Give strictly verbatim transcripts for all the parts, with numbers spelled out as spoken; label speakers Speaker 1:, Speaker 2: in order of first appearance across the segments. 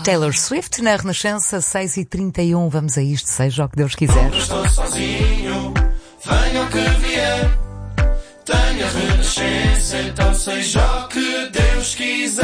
Speaker 1: Taylor Swift na Renascença, seis e trinta e um. Vamos a isto, seja o que Deus quiser.
Speaker 2: Não estou sozinho, venha o que vier. Tenha Renascença, então seja o que Deus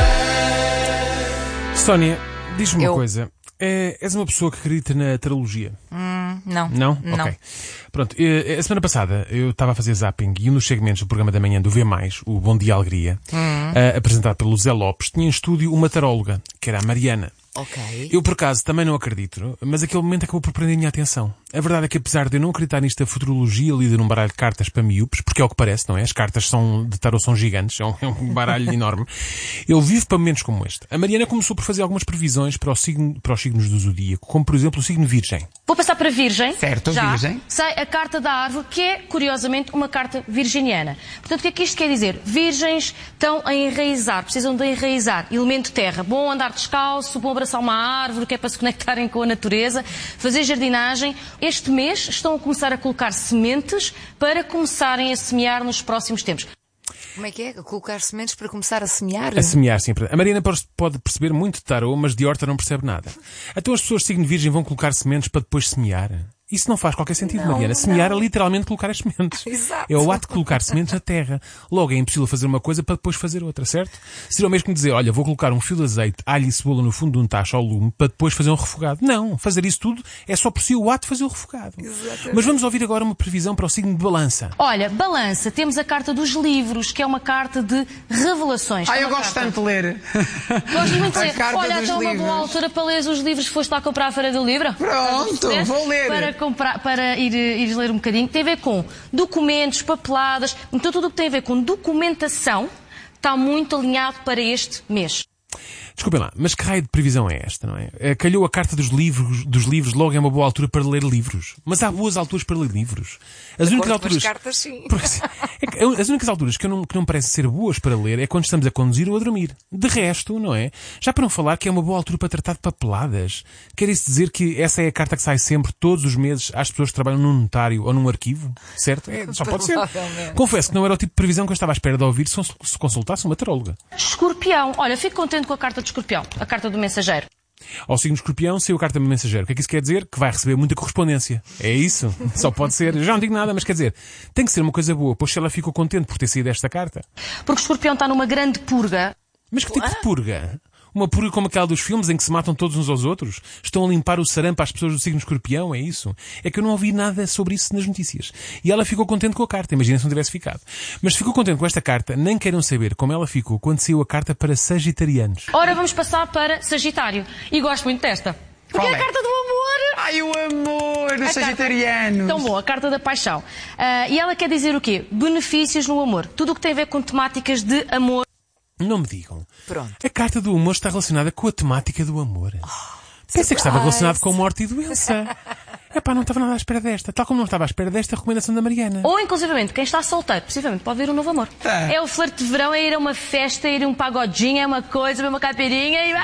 Speaker 2: quiser.
Speaker 3: Sónia, diz-me
Speaker 1: Eu.
Speaker 3: uma coisa. É, és uma pessoa que acredita na tarologia?
Speaker 1: Hum, não.
Speaker 3: Não?
Speaker 1: Não.
Speaker 3: Ok. Pronto, eh, a semana passada eu estava a fazer zapping e um dos segmentos do programa da manhã do V mais, o Bom Dia Alegria,
Speaker 1: Hum.
Speaker 3: eh, apresentado pelo Zé Lopes, tinha em estúdio uma taróloga, que era a Mariana.
Speaker 1: Ok.
Speaker 3: Eu, por acaso, também não acredito, mas aquele momento acabou por prender a minha atenção. A verdade é que, apesar de eu não acreditar nisto da futurologia lida num baralho de cartas para miúpes, porque é o que parece, não é? As cartas são, de tarot são gigantes, é um, é um baralho enorme. Eu vivo para momentos como este. A Mariana começou por fazer algumas previsões para, o signo, para os signos do zodíaco, como, por exemplo, o signo Virgem.
Speaker 4: Vou passar para Virgem.
Speaker 5: Certo,
Speaker 4: já.
Speaker 5: Virgem.
Speaker 4: Sai a carta da árvore, que é, curiosamente, uma carta virginiana. Portanto, o que é que isto quer dizer? Virgens estão a enraizar, precisam de enraizar. Elemento terra. Bom andar descalço, bom abraçar uma árvore, que é para se conectarem com a natureza, fazer jardinagem. Este mês estão a começar a colocar sementes para começarem a semear nos próximos tempos.
Speaker 1: Como é que é? Colocar sementes para começar a semear?
Speaker 3: A semear, sim. A Mariana pode perceber muito de tarô, mas de horta não percebe nada. Então as pessoas de signo Virgem vão colocar sementes para depois semear? Isso não faz qualquer sentido,
Speaker 1: Não,
Speaker 3: Mariana. Semear
Speaker 1: não.
Speaker 3: é literalmente colocar as sementes.
Speaker 1: Exato.
Speaker 3: É o ato de colocar sementes na terra. Logo é impossível fazer uma coisa para depois fazer outra, certo? Seria o mesmo que dizer, olha, vou colocar um fio de azeite, alho e cebola no fundo de um tacho ao lume para depois fazer um refogado. Não, fazer isso tudo é só por si o ato de fazer o refogado.
Speaker 1: Exatamente.
Speaker 3: Mas vamos ouvir agora uma previsão para o signo de Balança.
Speaker 4: Olha, balança, temos a carta dos livros, que é uma carta de revelações.
Speaker 5: Ah,
Speaker 4: É
Speaker 5: eu
Speaker 4: uma
Speaker 5: gosto
Speaker 4: carta-
Speaker 5: tanto de ler.
Speaker 4: Gosto muito de
Speaker 5: A
Speaker 4: ler.
Speaker 5: carta
Speaker 4: Olha,
Speaker 5: dos
Speaker 4: então uma
Speaker 5: livros.
Speaker 4: boa altura para ler os livros que foste lá comprar à Feira do Livro.
Speaker 5: Pronto,
Speaker 4: Percebes?
Speaker 5: vou ler.
Speaker 4: Para, comprar, para ir, ires ler um bocadinho. Tem a ver com documentos, papeladas. Então tudo o que tem a ver com documentação está muito alinhado para este mês.
Speaker 3: Desculpem lá, mas que raio de previsão é esta, não é? Eh, Calhou a carta dos livros, dos livros logo é uma boa altura para ler livros. Mas há boas alturas para ler livros. As
Speaker 1: De
Speaker 3: únicas
Speaker 1: acordo com as
Speaker 3: alturas...
Speaker 1: cartas, sim.
Speaker 3: Porque, assim, é que as únicas alturas que, eu não, que não parecem ser boas para ler é quando estamos a conduzir ou a dormir. De resto, não é? Já para não falar que é uma boa altura para tratar de papeladas. Quer isso dizer que essa é a carta que sai sempre, todos os meses, às pessoas que trabalham num notário ou num arquivo? Certo? É, só pode ser.
Speaker 1: Provavelmente.
Speaker 3: Confesso que não era o tipo de previsão que eu estava à espera de ouvir se se consultasse uma taróloga.
Speaker 4: Escorpião. Olha, fico contente com a carta de Escorpião. A carta do mensageiro.
Speaker 3: Ao signo Escorpião saiu a carta do mensageiro. O que é que isso quer dizer? Que vai receber muita correspondência. É isso? Só pode ser. Eu já não digo nada, mas quer dizer, tem que ser uma coisa boa, pois se ela ficou contente por ter saído esta carta.
Speaker 4: Porque o Escorpião está numa grande purga.
Speaker 3: Mas que tipo de purga? Uma purga como aquela dos filmes em que se matam todos uns aos outros? Estão a limpar o sarampo às pessoas do signo Escorpião? É isso? É que eu não ouvi nada sobre isso nas notícias. E ela ficou contente com a carta. Imagina se não tivesse ficado. Mas se ficou contente com esta carta, nem queiram saber como ela ficou quando saiu a carta para sagitarianos.
Speaker 4: Ora, vamos passar para Sagitário. E gosto muito desta. Porque
Speaker 5: Qual
Speaker 4: é a
Speaker 5: é?
Speaker 4: carta do amor.
Speaker 5: Ai, o amor dos
Speaker 4: A carta-
Speaker 5: sagitarianos.
Speaker 4: Tão boa, a carta da paixão. Ah, e ela quer dizer o quê? Benefícios no amor. Tudo o que tem a ver com temáticas de amor.
Speaker 3: Não me digam.
Speaker 1: Pronto.
Speaker 3: A carta do amor está relacionada com a temática do amor. Pensei que estava relacionado com morte e doença. Epá, não estava nada à espera desta. Tal como não estava à espera desta recomendação da Mariana.
Speaker 4: Ou, inclusivamente, quem está solteiro, possivelmente, pode ver um novo amor.
Speaker 5: Tá.
Speaker 4: É o flerte de verão, é ir a uma festa, é ir a um pagodinho, é uma coisa, beber uma caipirinha e...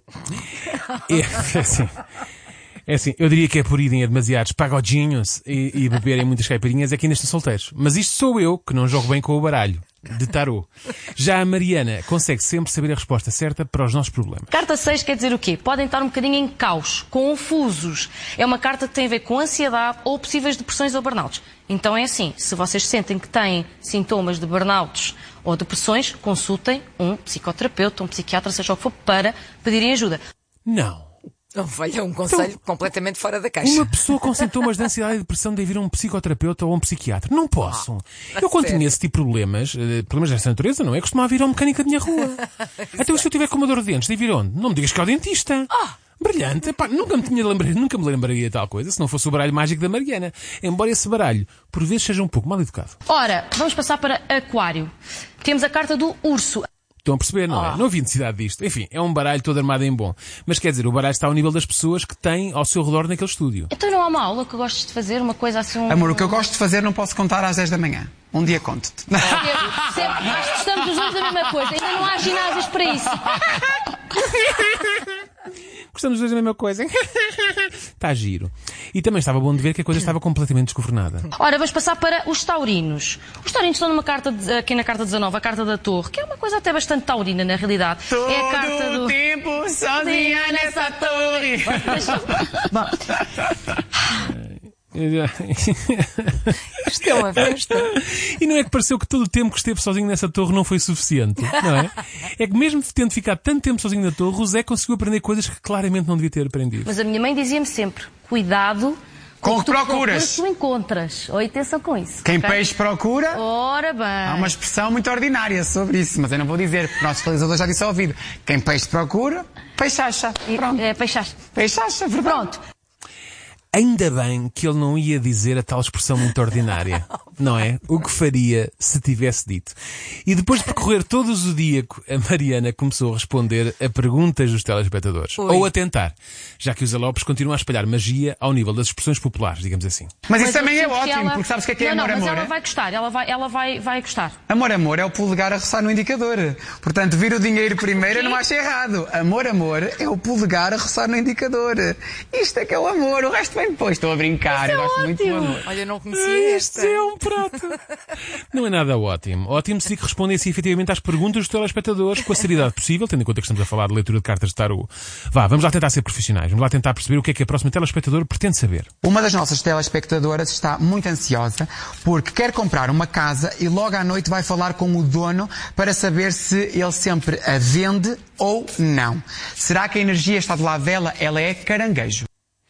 Speaker 3: É, é assim. É assim, eu diria que é por irem a demasiados pagodinhos e, e beberem muitas caipirinhas é que ainda estão solteiros. Mas isto sou eu, que não jogo bem com o baralho de tarô. Já a Mariana consegue sempre saber a resposta certa para os nossos problemas.
Speaker 4: Carta seis quer dizer o quê? Podem estar um bocadinho em caos, confusos. É uma carta que tem a ver com ansiedade ou possíveis depressões ou burnouts. Então é assim, se vocês sentem que têm sintomas de burnouts ou depressões, consultem um psicoterapeuta, um psiquiatra, seja o que for, para pedirem ajuda.
Speaker 3: Não.
Speaker 1: Não valha um conselho completamente fora da caixa.
Speaker 3: Uma pessoa com sintomas de ansiedade e depressão deve ir a um psicoterapeuta ou a um psiquiatra. Não posso.
Speaker 1: Ah,
Speaker 3: eu, quando
Speaker 1: sério?
Speaker 3: tinha esse tipo de problemas, eh, problemas desta natureza, não é? Costumava ir ao mecânico da minha rua. Então, se eu tiver com uma dor de dentes, devo ir onde? Não me digas que é ao dentista.
Speaker 1: Ah!
Speaker 3: Brilhante. Epá, nunca me tinha lembrado, nunca me lembraria de tal coisa se não fosse o baralho mágico da Mariana. Embora esse baralho, por vezes, seja um pouco mal educado.
Speaker 4: Ora, vamos passar para Aquário. Temos a carta do urso.
Speaker 3: Estão a perceber, não é? Não havia necessidade disto. Enfim, é um baralho todo armado em bom. Mas quer dizer, o baralho está ao nível das pessoas que têm ao seu redor naquele estúdio.
Speaker 4: Então não há uma aula que gostes de fazer, uma coisa assim... Um...
Speaker 5: Amor, o que eu gosto de fazer não posso contar às dez da manhã. Um dia conto-te.
Speaker 4: Sempre, sempre, nós gostamos os dois da mesma coisa. Ainda não há ginásios para isso.
Speaker 3: Gostamos dos dois da mesma coisa. Está giro. E também estava bom de ver que a coisa estava completamente desgovernada.
Speaker 4: Ora, vamos passar para os taurinos. Os taurinos estão numa carta, de, aqui na carta dezanove, a carta da torre, que é uma coisa até bastante taurina, na realidade. É a carta do...
Speaker 5: tempo sozinha nessa já estou a rir.
Speaker 4: Bom,
Speaker 1: Isto é uma festa.
Speaker 3: E não é que pareceu que todo o tempo que esteve sozinho nessa torre não foi suficiente, não é? É que mesmo tendo ficado tanto tempo sozinho na torre, o Zé conseguiu aprender coisas que claramente não devia ter aprendido.
Speaker 4: mas a minha mãe dizia-me sempre, cuidado
Speaker 5: Com o
Speaker 4: o
Speaker 5: que
Speaker 4: tu
Speaker 5: procuras.
Speaker 4: tu encontras. Ou atenção com isso.
Speaker 5: Quem
Speaker 4: ok?
Speaker 5: peixe procura,
Speaker 4: Ora bem.
Speaker 5: há uma expressão muito ordinária sobre isso, mas eu não vou dizer, porque o nosso realizador já disse ao ouvido. Quem peixe procura, peixe acha. Pronto.
Speaker 4: É, peixaste.
Speaker 5: Peixe acha, verdade.
Speaker 4: Pronto.
Speaker 3: Ainda bem que ele não ia dizer a tal expressão muito ordinária, não é? O que faria se tivesse dito. E depois de percorrer todo o zodíaco, a Mariana começou a responder a perguntas dos telespectadores.
Speaker 1: Ui.
Speaker 3: Ou a tentar, já que o Zé Lopes continua a espalhar magia ao nível das expressões populares, digamos assim.
Speaker 5: Mas isso
Speaker 4: Mas eu
Speaker 5: também é
Speaker 4: sinto que
Speaker 5: ótimo,
Speaker 4: ela-
Speaker 5: porque sabes o que é que é
Speaker 4: não,
Speaker 5: amor,
Speaker 4: não, mas
Speaker 5: amor?
Speaker 4: ela
Speaker 5: é?
Speaker 4: vai gostar. Ela vai, ela vai, vai gostar.
Speaker 5: Amor, amor é o polegar a roçar no indicador. Portanto, vir o dinheiro primeiro eu não acho errado. Amor, amor é o polegar a roçar no indicador. Isto é que é o amor, o resto vem depois. Estou a brincar, eu gosto muito do amor.
Speaker 1: Olha, não conhecia
Speaker 3: Isto
Speaker 1: esta.
Speaker 3: é um prato. Não é nada ótimo. Ótimo seria que respondesse efetivamente às perguntas dos telespectadores com a seriedade possível, tendo em conta que estamos a falar de leitura de cartas de tarot. Vá, vamos lá tentar ser profissionais. Vamos lá tentar perceber o que é que a próxima telespectadora pretende saber.
Speaker 5: Uma das nossas telespectadoras está muito ansiosa porque quer comprar uma casa e logo à noite vai falar com o dono para saber se ele sempre a vende ou não. Será que a energia está do lado dela? Ela é caranguejo.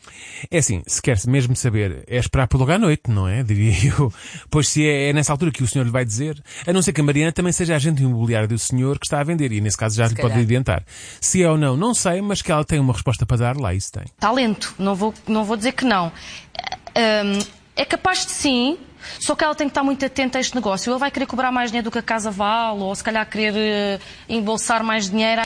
Speaker 3: É assim, se quer mesmo saber, é esperar por logo à noite, não é? Diria eu. Pois se é, é nessa altura que o senhor lhe vai dizer, a não ser que a Mariana também seja agente imobiliário do senhor que está a vender, e nesse caso já lhe pode
Speaker 1: calhar.
Speaker 3: adiantar. Se é ou não, não sei, mas que ela tem uma resposta para dar, lá isso tem.
Speaker 4: Talento. Não vou, não vou dizer que não. Hum, é capaz de sim. Só que ela tem que estar muito atenta a este negócio. Ele vai querer cobrar mais dinheiro do que a casa vale, ou se calhar querer eh, embolsar mais dinheiro.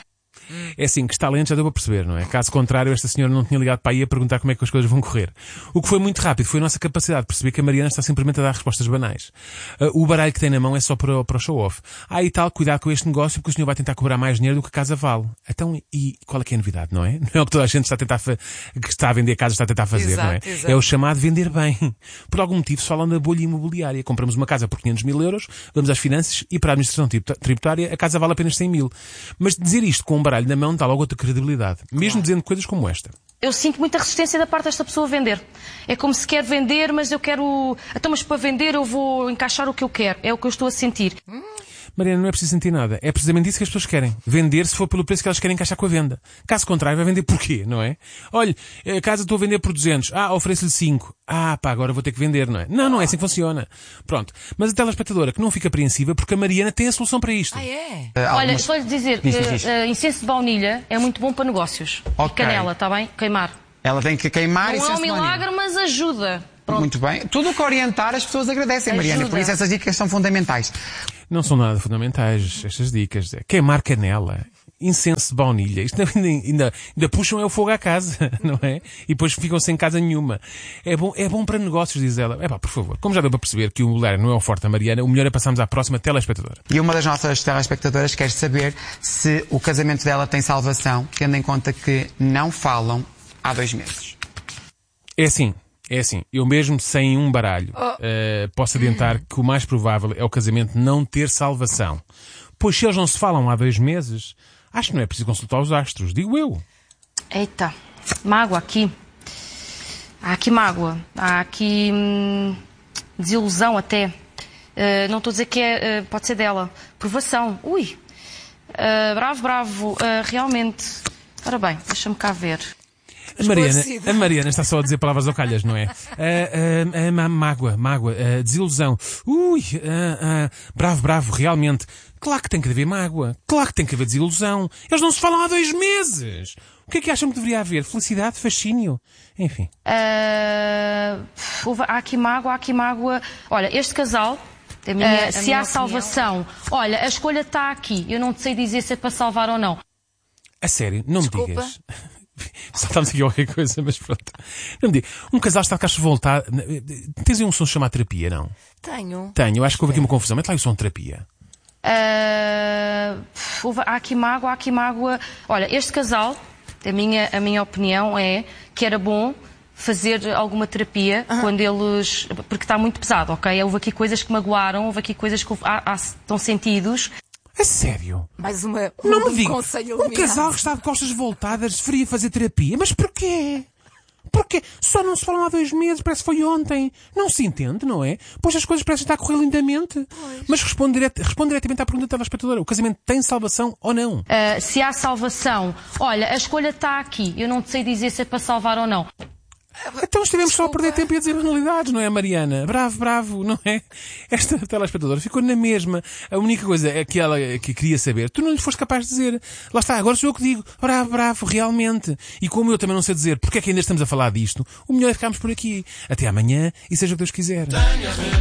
Speaker 3: É assim, que está lento já deu para perceber, não é? Caso contrário, esta senhora não tinha ligado para aí a perguntar como é que as coisas vão correr. O que foi muito rápido foi a nossa capacidade de perceber que a Mariana está simplesmente a dar respostas banais. Uh, o baralho que tem na mão é só para, o- para o show-off. Ah, e tal, cuidado com este negócio porque o senhor vai tentar cobrar mais dinheiro do que a casa vale. Então, e qual é que é a novidade, não é? Não é o que toda a gente está a tentar fa- que está a vender casas está a tentar fazer,
Speaker 1: Exato,
Speaker 3: não é?
Speaker 1: exato.
Speaker 3: É o chamado vender bem. Por algum motivo se fala na bolha imobiliária. Compramos uma casa por quinhentos mil euros, vamos às finanças e para a administração tributa- tributária a casa vale apenas cem mil. Mas dizer isto com um baralho na mão dá logo outra credibilidade. Mesmo dizendo coisas como esta.
Speaker 4: Eu sinto muita resistência da parte desta pessoa a vender. É como se quer vender, mas eu quero... Então, mas para vender eu vou encaixar o que eu quero. É o que eu estou a sentir.
Speaker 3: Mariana, não é preciso sentir nada. É precisamente isso que as pessoas querem. Vender se for pelo preço que elas querem encaixar com a venda. Caso contrário, vai vender porquê, não é? Olha, a casa estou a vender por duzentos. Ah, ofereço-lhe cinco. Ah, pá, agora vou ter que vender, não é? Não, não é assim que funciona. Pronto. Mas a telespectadora que não fica apreensiva porque a Mariana tem a solução para isto.
Speaker 1: Ah, é?
Speaker 5: Uh,
Speaker 4: Olha,
Speaker 5: algumas-
Speaker 4: só lhe dizer
Speaker 5: Diz,
Speaker 4: que
Speaker 5: diz, diz.
Speaker 4: uh, incenso de baunilha é muito bom para negócios.
Speaker 5: Ok.
Speaker 4: E canela, está bem? Queimar.
Speaker 5: Ela tem que queimar e
Speaker 4: Não é um
Speaker 5: senso
Speaker 4: milagre, mas ajuda. Pronto.
Speaker 5: Muito bem. Tudo o que orientar as pessoas agradecem, Mariana.
Speaker 4: Ajuda.
Speaker 5: Por isso essas dicas são fundamentais.
Speaker 3: Não são nada fundamentais estas dicas. É queimar canela. Incenso de baunilha. Isto ainda, ainda, ainda puxam é o fogo à casa, não é? E depois ficam sem casa nenhuma. É bom, é bom para negócios, diz ela. É pá, por favor. Como já deu para perceber que o imobiliário não é o forte da Mariana, o melhor é passarmos à próxima telespectadora.
Speaker 5: E uma das nossas telespectadoras quer saber se o casamento dela tem salvação, tendo em conta que não falam há dois meses.
Speaker 3: É assim. É assim, eu mesmo sem um baralho eh, posso adiantar que o mais provável é o casamento não ter salvação. Pois se eles não se falam há dois meses, acho que não é preciso consultar os astros, digo eu.
Speaker 4: Eita, mágoa aqui. Há aqui mágoa. Há aqui hum, desilusão até. Uh, não estou a dizer que é, uh, pode ser dela. Provação. Ui. Uh, bravo, bravo. Uh, realmente. Ora bem, deixa-me cá ver.
Speaker 3: A Mariana,
Speaker 1: Esclarecida.
Speaker 3: a Mariana está só a dizer palavras ao calhas, não é? Ah, ah, ah, mágoa, mágoa, ah, desilusão. Ui, ah, ah, bravo, bravo, realmente. Claro que tem que haver mágoa. Claro que tem que haver desilusão. Eles não se falam há dois meses. O que é que acham que deveria haver? Felicidade? Fascínio? Enfim.
Speaker 4: Uh, houve- há aqui mágoa, há aqui mágoa. Olha, este casal,
Speaker 1: A minha-
Speaker 4: uh,
Speaker 1: a
Speaker 4: se
Speaker 1: minha
Speaker 4: há
Speaker 1: opinião-
Speaker 4: salvação, olha, a escolha está aqui. Eu não te sei dizer se é para salvar ou não.
Speaker 3: A sério, não
Speaker 1: Desculpa.
Speaker 3: me digas. Só estamos aqui a qualquer coisa, mas pronto. Não me diga. Um casal está de caixa voltado. Tens aí um som chamado terapia, não?
Speaker 1: Tenho.
Speaker 3: Tenho, eu acho que houve aqui uma confusão. Mete lá o som de terapia.
Speaker 4: Uh, houve- há aqui mágoa, há aqui mágoa. Olha, este casal, a minha, a minha opinião é que era bom fazer alguma terapia quando eles... Porque está muito pesado, ok? Houve aqui coisas que magoaram, houve aqui coisas que houve- há, há, estão sentidos.
Speaker 3: A sério?
Speaker 1: Mais uma,
Speaker 3: Não
Speaker 1: um
Speaker 3: me diga.
Speaker 1: conselho
Speaker 3: Um
Speaker 1: iluminado.
Speaker 3: casal que está de costas voltadas deveria fazer terapia. Mas porquê? Porquê? Só não se falam há dois meses, parece que foi ontem. Não se entende, não é? Pois as coisas parecem estar a correr lindamente. Pois. Mas responde, direto, responde diretamente à pergunta da telespectadora. O casamento tem salvação ou não?
Speaker 4: Uh, se há salvação, olha, a escolha está aqui. Eu não sei dizer se é para salvar ou não.
Speaker 3: Então estivemos
Speaker 1: Desculpa.
Speaker 3: só a perder tempo e a dizer banalidades, não é, Mariana? Bravo, bravo, não é? Esta telespectadora ficou na mesma. A única coisa é que ela que queria saber, tu não lhe foste capaz de dizer. Lá está, agora sou eu que digo. Bravo, bravo, realmente. E como eu também não sei dizer porque é que ainda estamos a falar disto, o melhor é ficarmos por aqui. Até amanhã e seja o que Deus quiser.